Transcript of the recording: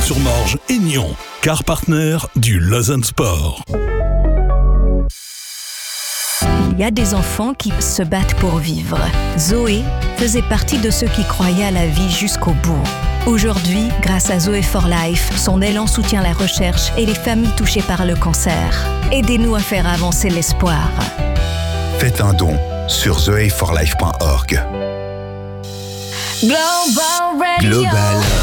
Saint-Jean-sur-Morge et Nyon. Car partenaire du Lausanne Sport. Il y a des enfants qui se battent pour vivre. Zoé faisait partie de ceux qui croyaient à la vie jusqu'au bout. Aujourd'hui, grâce à Zoé for Life, son élan soutient la recherche et les familles touchées par le cancer. Aidez-nous à faire avancer l'espoir. Faites un don sur zoeforlife.org. Global